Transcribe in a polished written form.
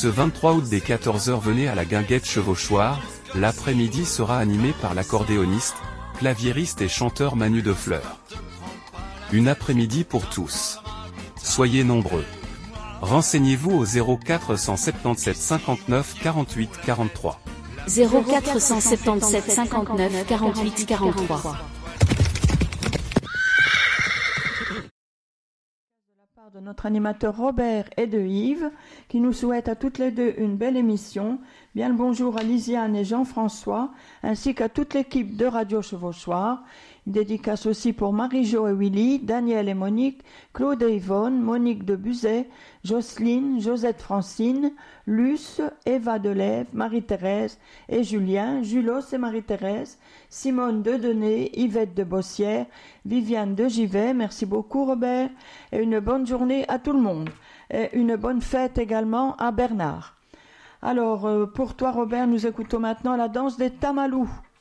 Ce 23 août dès 14 h, venez à la Guinguette Chevauchoir. L'après-midi sera animé par l'accordéoniste, claviériste et chanteur Manu Defleur. Une après-midi pour tous. Soyez nombreux. Renseignez-vous au 0477 59 48 43. 0477 59 48 43. De notre animateur Robert et de Yves, qui nous souhaitent à toutes les deux une belle émission. Bien le bonjour à Lisiane et Jean-François, ainsi qu'à toute l'équipe de Radio Chevauchoir. Une dédicace aussi pour Marie-Jo et Willy, Daniel et Monique, Claude et Yvonne, Monique de Buzet, Jocelyne, Josette Francine, Luce, Eva Delève, Marie-Thérèse et Julien, Julos et Marie-Thérèse, Simone de Denay, Yvette de Bossière, Viviane de Givet, merci beaucoup Robert, et une bonne journée à tout le monde. Et une bonne fête également à Bernard. Alors, pour toi Robert, nous écoutons maintenant la danse des Tamalous.